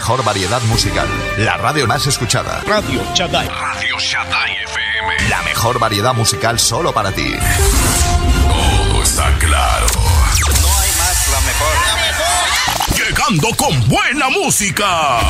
mejor variedad musical. La radio más escuchada. Radio Shaddai. Radio Shaddai FM. La mejor variedad musical solo para ti. Todo está claro. No hay más, la mejor. Llegando con buena música.